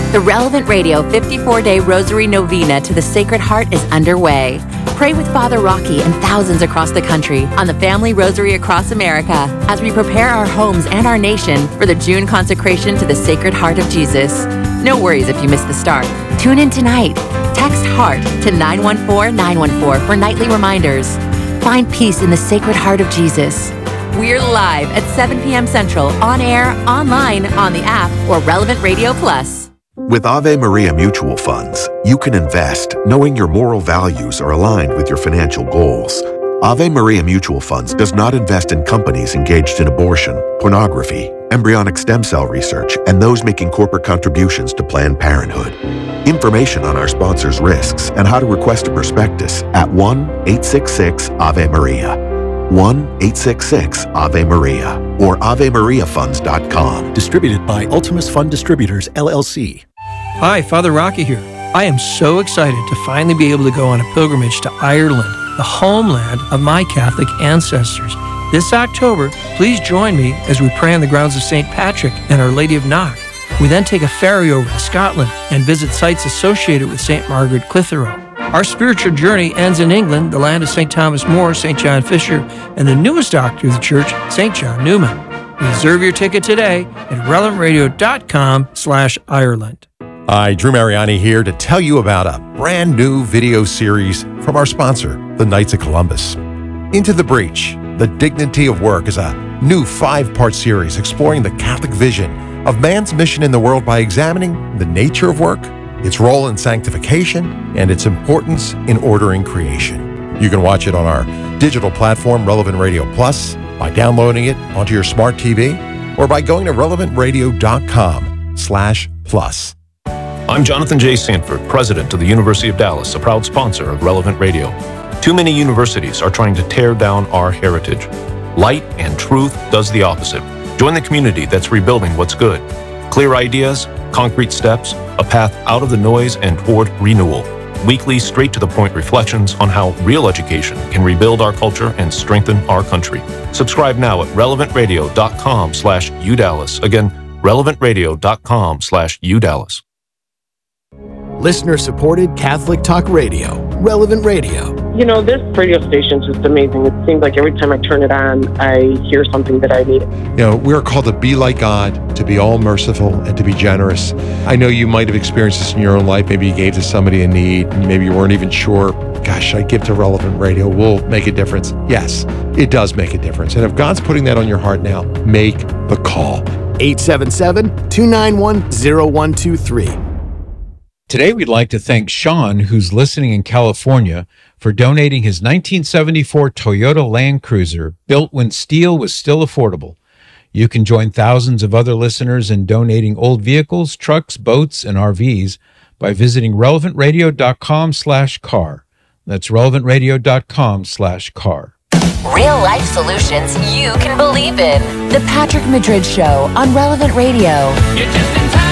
The Relevant Radio 54-day Rosary Novena to the Sacred Heart is underway. Pray with Father Rocky and thousands across the country on the Family Rosary across America as we prepare our homes and our nation for the June consecration to the Sacred Heart of Jesus. No worries if you miss the start. Tune in tonight. Text HEART to 914-914 for nightly reminders. Find peace in the Sacred Heart of Jesus. We're live at 7 p.m. Central, on air, online, on the app, or Relevant Radio Plus. With Ave Maria Mutual Funds, you can invest knowing your moral values are aligned with your financial goals. Ave Maria Mutual Funds does not invest in companies engaged in abortion, pornography, embryonic stem cell research, and those making corporate contributions to Planned Parenthood. Information on our sponsors' risks and how to request a prospectus at 1-866-AVE-MARIA. 1-866-AVE-MARIA or AveMariaFunds.com. Distributed by Ultimus Fund Distributors, LLC. Hi, Father Rocky here. I am so excited to finally be able to go on a pilgrimage to Ireland, the homeland of my Catholic ancestors. This October, please join me as we pray on the grounds of St. Patrick and Our Lady of Knock. We then take a ferry over to Scotland and visit sites associated with St. Margaret Clitheroe. Our spiritual journey ends in England, the land of St. Thomas More, St. John Fisher, and the newest doctor of the church, St. John Newman. Reserve your ticket today at relevantradio.com/Ireland. Hi, Drew Mariani here to tell you about a brand new video series from our sponsor, the Knights of Columbus. Into the Breach, The Dignity of Work is a new 5-part series exploring the Catholic vision of man's mission in the world by examining the nature of work, its role in sanctification, and its importance in ordering creation. You can watch it on our digital platform, Relevant Radio Plus, by downloading it onto your smart TV, or by going to relevantradio.com/plus. I'm Jonathan J. Sanford, president of the University of Dallas, a proud sponsor of Relevant Radio. Too many universities are trying to tear down our heritage. Light and Truth does the opposite. Join the community that's rebuilding what's good. Clear ideas, concrete steps, a path out of the noise and toward renewal. Weekly, straight-to-the-point reflections on how real education can rebuild our culture and strengthen our country. Subscribe now at relevantradio.com/UDallas. Again, relevantradio.com/UDallas. Listener-supported Catholic Talk Radio, Relevant Radio. You know, this radio station is just amazing. It seems like every time I turn it on, I hear something that I need. You know, we are called to be like God, to be all merciful, and to be generous. I know you might have experienced this in your own life. Maybe you gave to somebody in need, and maybe you weren't even sure, gosh, I give to Relevant Radio, will make a difference. Yes, it does make a difference. And if God's putting that on your heart now, make the call. 877-291-0123. Today, we'd like to thank Sean, who's listening in California, for donating his 1974 Toyota Land Cruiser, built when steel was still affordable. You can join thousands of other listeners in donating old vehicles, trucks, boats, and RVs by visiting relevantradio.com/car. That's relevantradio.com/car. Real life solutions you can believe in. The Patrick Madrid Show on Relevant Radio. You're just in time.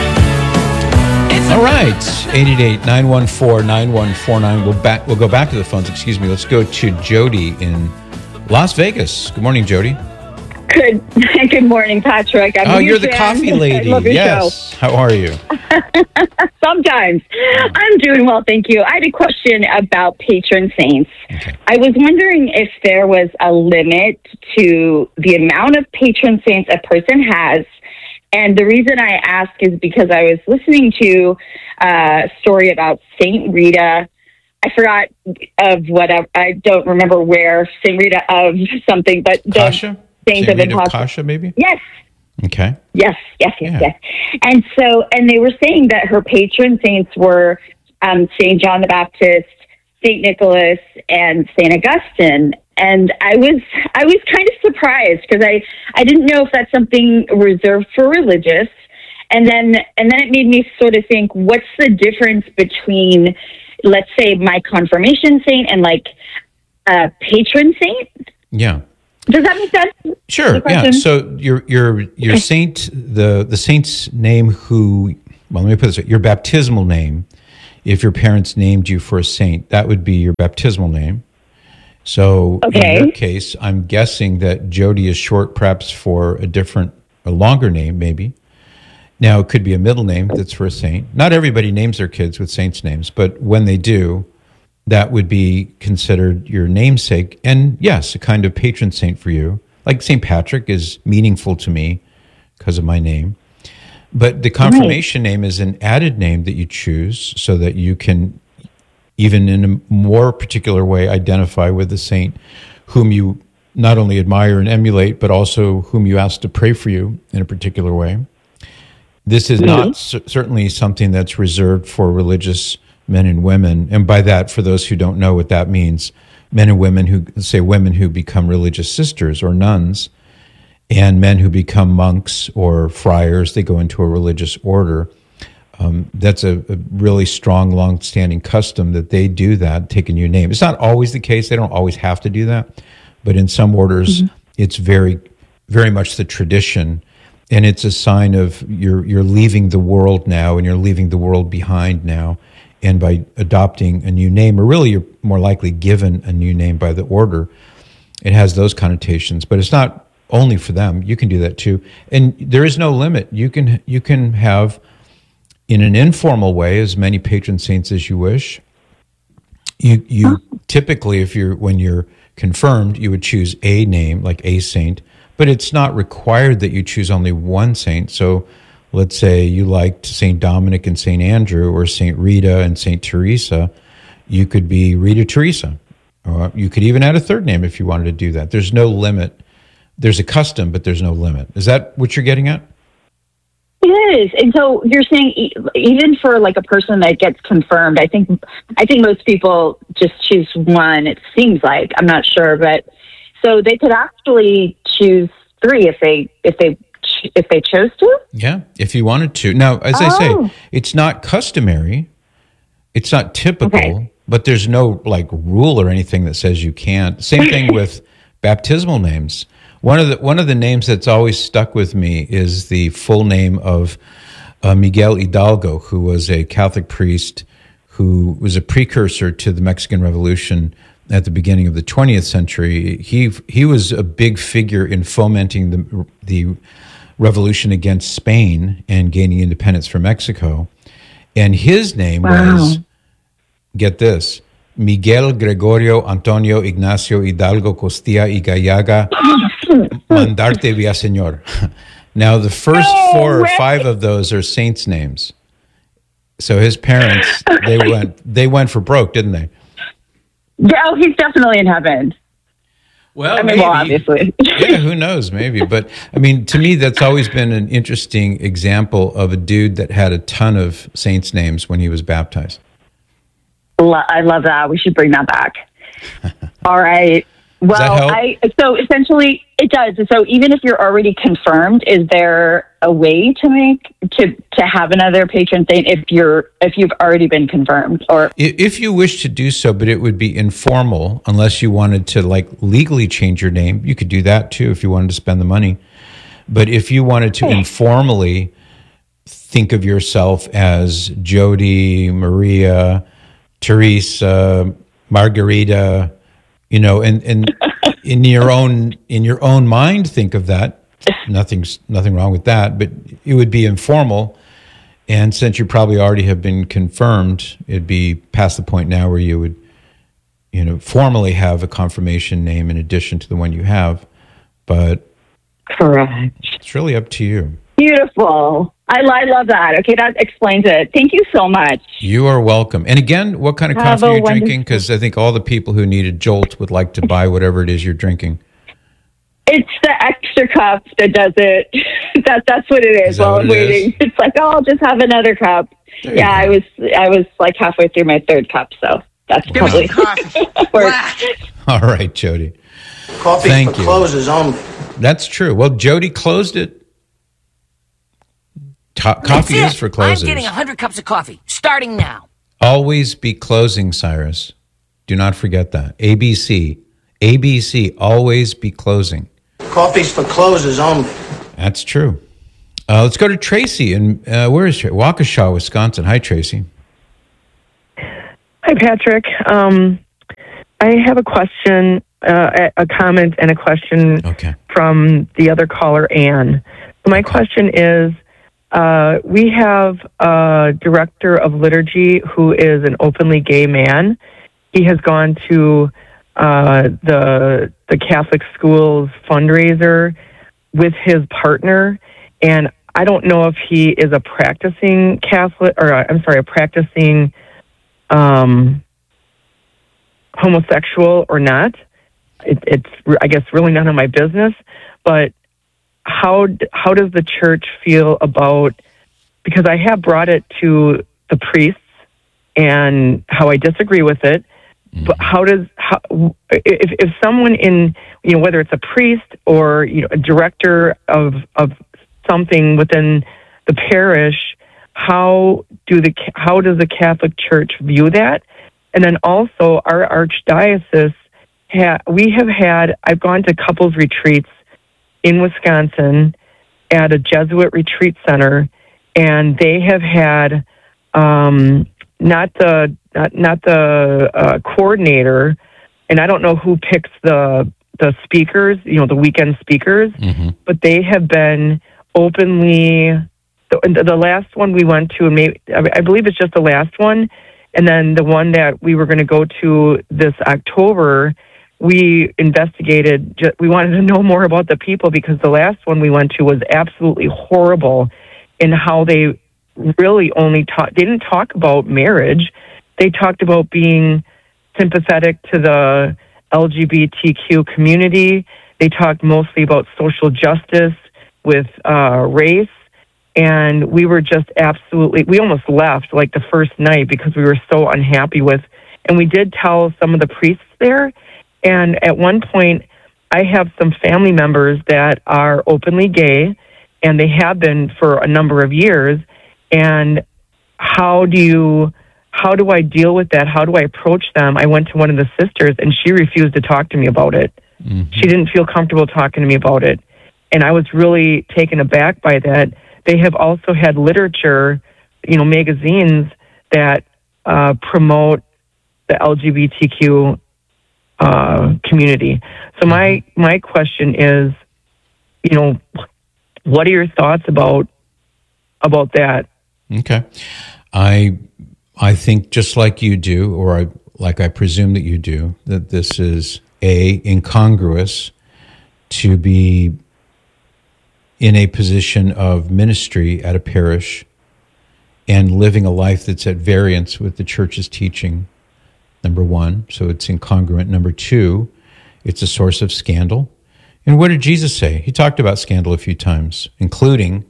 All right, 888-914-9149. We'll go back to the phones. Excuse me. Let's go to Jody in Las Vegas. Good morning, Jody. Good morning, Patrick. You're the coffee lady. I love your yes. show. How are you? Sometimes. I'm doing well, thank you. I had a question about patron saints. Okay. I was wondering if there was a limit to the amount of patron saints a person has. And the reason I ask is because I was listening to a story about Saint Rita. I forgot of I don't remember where, Saint Rita of something, but Kasha? Saint of Rita of Kasha, maybe? Yes. Okay. Yes. And they were saying that her patron saints were Saint John the Baptist, Saint Nicholas, and Saint Augustine. And I was kind of surprised because I didn't know if that's something reserved for religious. And then it made me sort of think, what's the difference between, let's say, my confirmation saint and like a patron saint? Yeah. Does that make sense? Sure. Yeah. So your saint, the saint's name let me put this way, your baptismal name, if your parents named you for a saint, that would be your baptismal name. So in your case, I'm guessing that Jody is short perhaps for a longer name maybe. Now, it could be a middle name that's for a saint. Not everybody names their kids with saints' names, but when they do, that would be considered your namesake. And yes, a kind of patron saint for you. Like St. Patrick is meaningful to me because of my name. But the confirmation name is an added name that you choose so that you can, even in a more particular way, identify with the saint whom you not only admire and emulate, but also whom you ask to pray for you in a particular way. This is not certainly something that's reserved for religious men and women. And by that, for those who don't know what that means, men and women who, say women who become religious sisters or nuns, and men who become monks or friars, they go into a religious order. That's a really strong, long-standing custom that they do that, take a new name. It's not always the case. They don't always have to do that. But in some orders, it's very, very much the tradition. And it's a sign of you're leaving the world now, and you're leaving the world behind now. And by adopting a new name, or really you're more likely given a new name by the order, it has those connotations. But it's not only for them. You can do that too. And there is no limit. You can have, in an informal way, as many patron saints as you wish. You typically, when you're confirmed, you would choose a name, like a saint, but it's not required that you choose only one saint. So let's say you liked St. Dominic and St. Andrew, or St. Rita and St. Teresa. You could be Rita Teresa. Or you could even add a third name if you wanted to do that. There's no limit. There's a custom, but there's no limit. Is that what you're getting at? It is. And so you're saying even for like a person that gets confirmed, I think most people just choose one. It seems like, I'm not sure, but so they could actually choose three if they chose to. Yeah, if you wanted to. Now, as I say, it's not customary. It's not typical, but there's no like rule or anything that says you can't. Same thing with baptismal names. One of the names that's always stuck with me is the full name of Miguel Hidalgo, who was a Catholic priest who was a precursor to the Mexican Revolution at the beginning of the 20th century. He was a big figure in fomenting the revolution against Spain and gaining independence from Mexico. And his name was, get this, Miguel Gregorio Antonio Ignacio Hidalgo Costilla y Gallaga Mandarte Villaseñor. Now, the first 4 or 5 of those are saints' names. So his parents, they went for broke, didn't they? Yeah, he's definitely in heaven. Well, maybe. Well, obviously. Yeah, who knows? Maybe. But, I mean, to me, that's always been an interesting example of a dude that had a ton of saints' names when he was baptized. I love that. We should bring that back. All right. Well, so essentially it does. So even if you're already confirmed, is there a way to have another patron saint if you've already been confirmed? Or if you wish to do so, but it would be informal unless you wanted to like legally change your name. You could do that too if you wanted to spend the money. But if you wanted to informally think of yourself as Jody, Maria, Teresa, Margarita, and in your own mind, think of that. Nothing wrong with that, but it would be informal. And since you probably already have been confirmed, it'd be past the point now where you would, formally have a confirmation name in addition to the one you have. But correct. It's really up to you. Beautiful. I love that. Okay, that explains it. Thank you so much. You are welcome. And again, what kind of coffee are you drinking? Because I think all the people who need a jolt would like to buy whatever it is you're drinking. It's the extra cup that does it. That's what it is while I'm waiting. It's like, I'll just have another cup. Yeah, I was like halfway through my third cup, so that's probably all right, Jody. Coffee for closes only. That's true. Well, Jody closed it. Coffee is for closers. I'm getting 100 cups of coffee, starting now. Always be closing, Cyrus. Do not forget that. ABC. ABC, always be closing. Coffee's for closers only. That's true. Let's go to Tracy. And where is she? Waukesha, Wisconsin. Hi, Tracy. Hi, Patrick. I have a question, a comment and a question from the other caller, Anne. So my question is, We have a director of liturgy who is an openly gay man. He has gone to the Catholic school's fundraiser with his partner, and I don't know if he is a practicing Catholic, or a practicing homosexual or not. It's I guess really none of my business. But how does the church feel about? Because I have brought it to the priests and how I disagree with it. But if someone in, whether it's a priest or a director of something within the parish, how does the Catholic Church view that? And then also our archdiocese, I've gone to couples retreats in Wisconsin at a Jesuit retreat center, and they have had not the coordinator, and I don't know who picks the speakers, the weekend speakers, but they have been openly. The last one we went to, and I believe it's just the last one, and then the one that we were going to go to this October, we investigated. We wanted to know more about the people, because the last one we went to was absolutely horrible in how they really only they didn't talk about marriage. They talked about being sympathetic to the LGBTQ community. They talked mostly about social justice with race. And we were just we almost left like the first night because we were so unhappy with, and we did tell some of the priests there. And at one point, I have some family members that are openly gay, and they have been for a number of years. And how do I deal with that? How do I approach them? I went to one of the sisters, and she refused to talk to me about it. She didn't feel comfortable talking to me about it. And I was really taken aback by that. They have also had literature, magazines that promote the LGBTQ community. So my question is, what are your thoughts about that? Okay. I think just like you do, or I presume that you do, that this is incongruous to be in a position of ministry at a parish and living a life that's at variance with the church's teaching, number one. So it's incongruent. Number two, it's a source of scandal. And what did Jesus say? He talked about scandal a few times, including,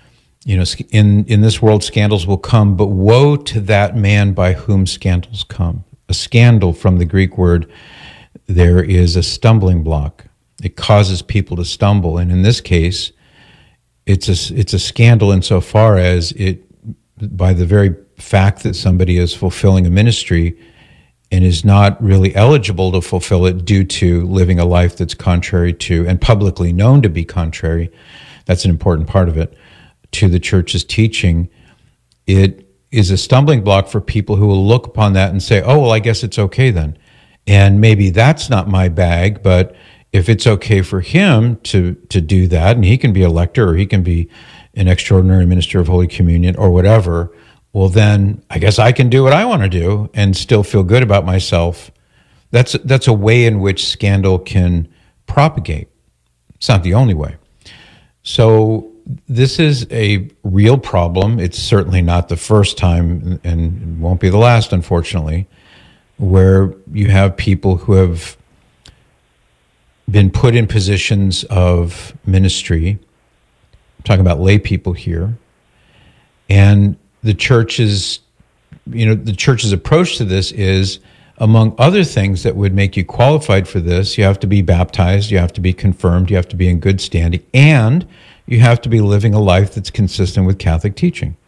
in this world scandals will come, but woe to that man by whom scandals come. A scandal, from the Greek word, there is a stumbling block. It causes people to stumble. And in this case, it's a scandal insofar as it, by the very fact that somebody is fulfilling a ministry and is not really eligible to fulfill it due to living a life that's contrary to, and publicly known to be contrary, that's an important part of it, to the church's teaching. It is a stumbling block for people who will look upon that and say, oh, well, I guess it's okay then. And maybe that's not my bag, but if it's okay for him to do that, and he can be a lector, or he can be an extraordinary minister of Holy Communion or whatever, well, then I guess I can do what I want to do and still feel good about myself. That's a way in which scandal can propagate. It's not the only way. So this is a real problem. It's certainly not the first time, and won't be the last, unfortunately, where you have people who have been put in positions of ministry. I'm talking about lay people here. And the church's approach to this is, among other things that would make you qualified for this, you have to be baptized, you have to be confirmed, you have to be in good standing, and you have to be living a life that's consistent with Catholic teaching.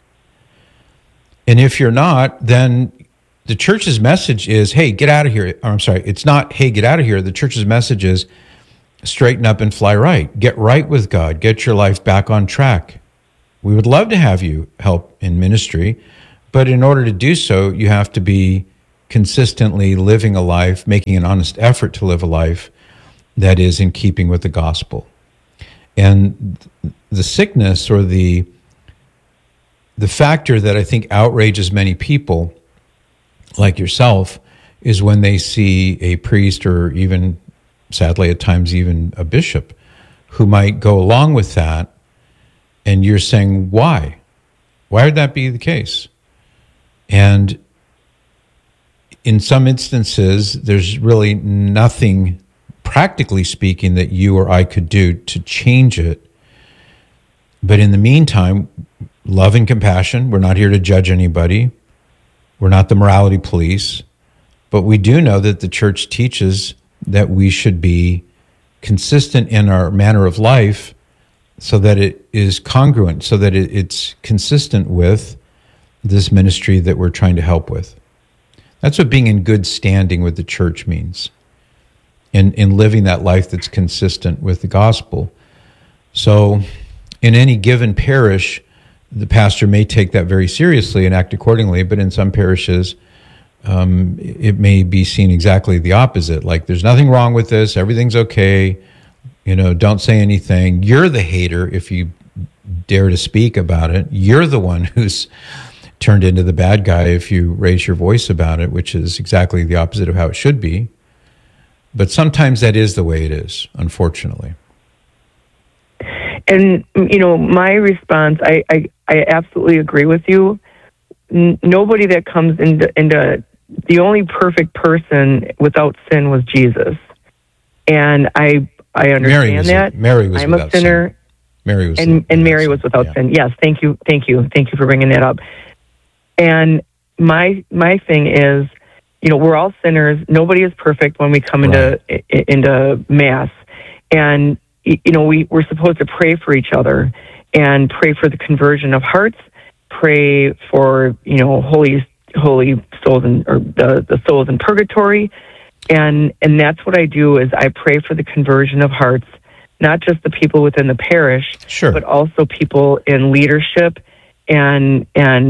And if you're not, then the church's message is, hey, get out of here. Or, I'm sorry, it's not, hey, get out of here. The church's message is, straighten up and fly right. Get right with God. Get your life back on track. We would love to have you help in ministry, but in order to do so, you have to be consistently living a life, making an honest effort to live a life that is in keeping with the gospel. And the sickness or the the factor that I think outrages many people, like yourself, is when they see a priest or even, sadly at times, even a bishop who might go along with that, and you're saying, why? Why would that be the case? And in some instances, there's really nothing, practically speaking, that you or I could do to change it. But in the meantime, love and compassion, we're not here to judge anybody. We're not the morality police. But we do know that the church teaches that we should be consistent in our manner of life so that it is congruent, so that it's consistent with this ministry that we're trying to help with. That's what being in good standing with the church means, in living that life that's consistent with the gospel. So in any given parish, the pastor may take that very seriously and act accordingly, but in some parishes, it may be seen exactly the opposite. Like, there's nothing wrong with this, everything's okay, don't say anything. You're the hater if you dare to speak about it. You're the one who's turned into the bad guy if you raise your voice about it, which is exactly the opposite of how it should be. But sometimes that is the way it is, unfortunately. And, my response, I absolutely agree with you. Nobody that comes into the only perfect person without sin was Jesus. And I understand that. Mary was I'm without a sinner. sin. Mary was and Mary was without sin. Yes, thank you for bringing that up. And my thing is, we're all sinners. Nobody is perfect when we come into Mass, and we're supposed to pray for each other and pray for the conversion of hearts, pray for holy souls or the souls in purgatory, and that's what I do is I pray for the conversion of hearts, not just the people within the parish, sure, but also people in leadership. And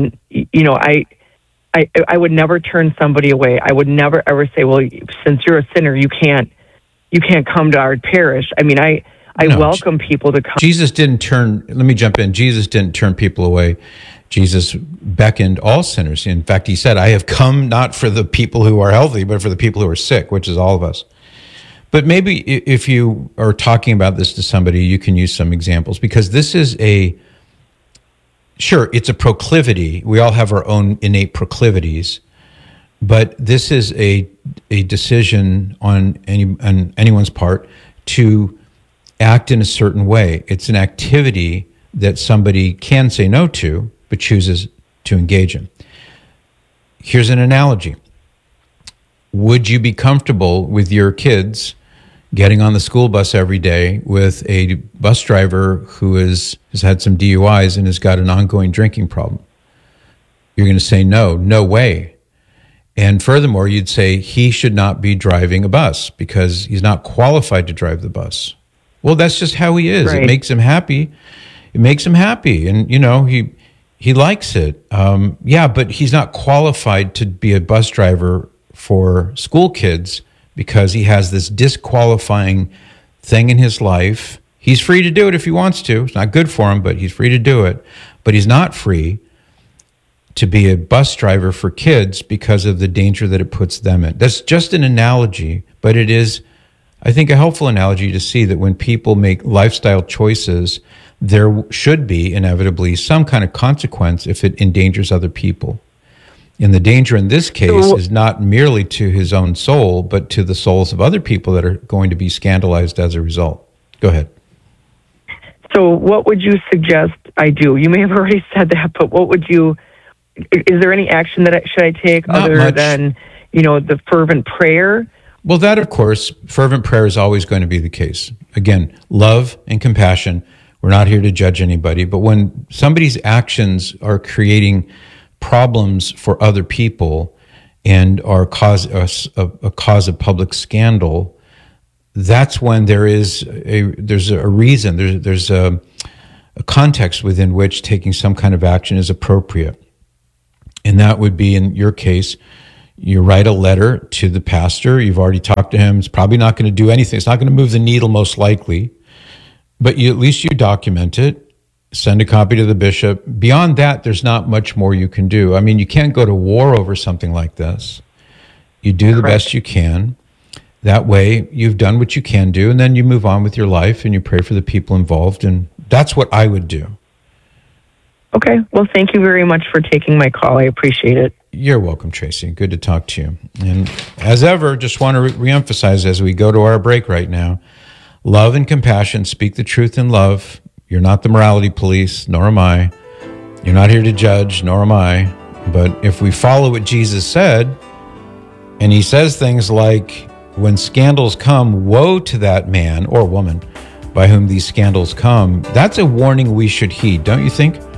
I would never turn somebody away. I would never ever say, well, since you're a sinner, you can't come to our parish. I mean, I welcome people to come. Let me jump in. Jesus didn't turn people away. Jesus beckoned all sinners. In fact, he said, I have come not for the people who are healthy, but for the people who are sick, which is all of us. But maybe if you are talking about this to somebody, you can use some examples, because this is sure, it's a proclivity. We all have our own innate proclivities, but this is a decision on anyone's part to act in a certain way. It's an activity that somebody can say no to, but chooses to engage in. Here's an analogy. Would you be comfortable with your kids getting on the school bus every day with a bus driver who has had some DUIs and has got an ongoing drinking problem? You're going to say no way. And furthermore, you'd say he should not be driving a bus because he's not qualified to drive the bus. Well, that's just how he is. Right. It makes him happy. And, he likes it. But he's not qualified to be a bus driver for school kids because he has this disqualifying thing in his life. He's free to do it if he wants to. It's not good for him, but he's free to do it. But he's not free to be a bus driver for kids because of the danger that it puts them in. That's just an analogy, but it is, I think, a helpful analogy to see that when people make lifestyle choices, there should be inevitably some kind of consequence if it endangers other people. And the danger in this case is not merely to his own soul, but to the souls of other people that are going to be scandalized as a result. Go ahead. So what would you suggest I do? You may have already said that, but is there any action that should I take other than, the fervent prayer? Well, that, of course, fervent prayer is always going to be the case. Again, love and compassion. We're not here to judge anybody, but when somebody's actions are creating problems for other people and are a cause of public scandal, that's when there's a reason, there's a context within which taking some kind of action is appropriate. And that would be, in your case, you write a letter to the pastor. You've already talked to him. It's probably not going to do anything. It's not going to move the needle, most likely. But at least you document it. Send a copy to the bishop. Beyond that, there's not much more you can do. I mean, you can't go to war over something like this. You do the best you can. That way, you've done what you can do, and then you move on with your life and you pray for the people involved, and that's what I would do. Okay. Well, thank you very much for taking my call. I appreciate it. You're welcome, Tracy. Good to talk to you. And as ever, just want to reemphasize as we go to our break right now, love and compassion, speak the truth in love. You're not the morality police, nor am I. You're not here to judge, nor am I. But if we follow what Jesus said, and he says things like, when scandals come, woe to that man or woman by whom these scandals come, that's a warning we should heed, don't you think?